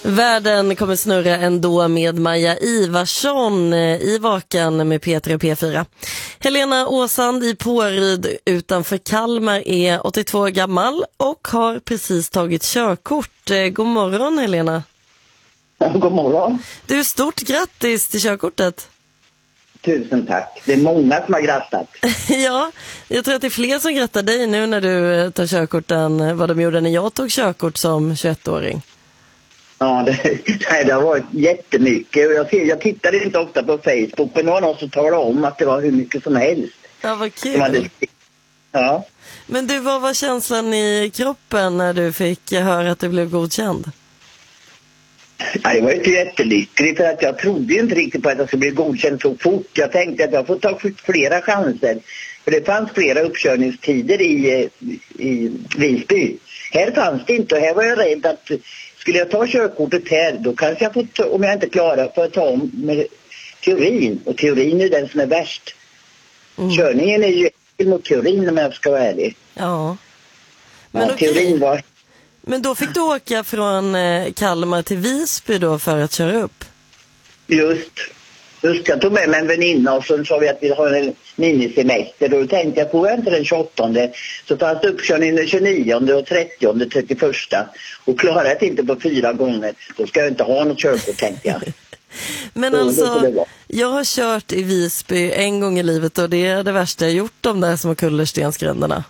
Världen kommer snurra ändå med Maja Ivarsson i Vakan med Peter och P4. Helena Åsand i Påryd utanför Kalmar är 82 år gammal och har precis tagit körkort. God morgon Helena. God morgon. Du, stort grattis till körkortet. Tusen tack. Det är många som har grattat. Ja, jag tror att det är fler som grattar dig nu när du tar körkort än vad de gjorde när jag tog körkort som 21-åring. Ja, det har varit jättemycket. Jag tittade inte ofta på Facebook, men det var någon som talade om att det var hur mycket som helst. Ja, vad kul. Ja. Men du, vad var känslan i kroppen när du fick höra att du blev godkänd? Ja, det var inte jättelyckligt för att jag trodde inte riktigt på att jag skulle bli godkänd så fort. Jag tänkte att jag får ta flera chanser. För det fanns flera uppkörningstider i Visby. Här fanns det inte och här var jag rädd att skulle jag ta körkortet här då kanske jag får, om jag inte klarar för att ta om med teorin. Och teorin är den som är värst. Körningen är ju mot teorin om jag ska vara ärlig. Ja. Men, ja, teorin var... Men då fick du åka från Kalmar till Visby då för att köra upp? Just jag tog med mig en väninna och så sa vi att vi har en minisemester. Då tänkte jag på inte den 28. Så fanns det uppkörning den 29 och 30, 31. Och klarade jag inte på 4 gånger. Då ska jag inte ha något körkort, tänkte jag. Men alltså, jag har kört i Visby en gång i livet och det är det värsta jag gjort, de där små kullerstensgränderna.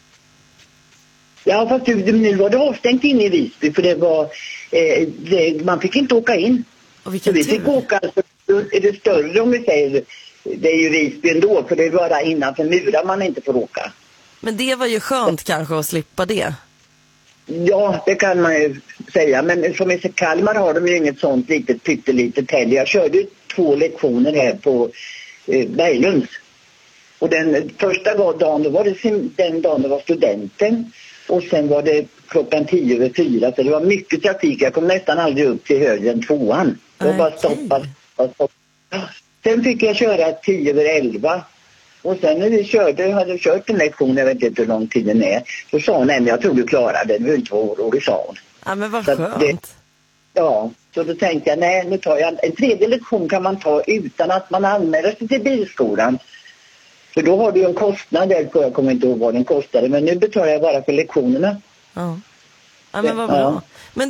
Ja, fast nu var det avstängt in i Visby för det var, man fick inte åka in. Och vilken vi fick åka, alltså, är det större om vi säger, det är ju Visby ändå för det är bara innanför murar man inte får åka. Men det var ju skönt kanske att slippa det. Ja, det kan man ju säga, men som i Kalmar har de ju inget sånt pyttelitet heller. Jag körde 2 lektioner här på Berglunds. Och den första dagen, då var det den dagen det var studenten. Och sen var det 3:10 så det var mycket trafik. Jag kom nästan aldrig upp till högre än 2:an. Det var bara stoppa. Sen fick jag köra 10:11. Och sen när vi hade kört en lektion, jag vet inte hur lång tid den är. Så sa hon, nej, jag tror du klarar det. Du är inte orolig, sa hon. Ja, men vad skönt. Ja, så då tänkte jag, nej, nu tar jag en 3:e lektion kan man ta utan att man anmäler sig till bilskolan. För då har du en kostnad där, jag kommer inte ihåg vad den kostade, men nu betalar jag bara för lektionerna. Ja, men vad bra. Ja. Men